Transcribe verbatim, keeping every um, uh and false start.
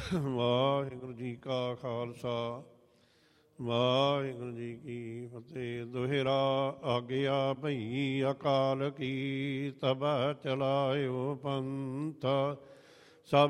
ਵਾਹਿਗੁਰੂ ਜੀ ਕਾ ਖਾਲਸਾ ਵਾਹਿਗੁਰੂ ਜੀ ਕੀ ਫਤਿਹ। ਦੋਹਰਾ ਆਗਿਆ ਭਈ ਅਕਾਲ ਕੀ, ਤਬ ਚਲਾਇਓ ਪੰਥ। ਸਭ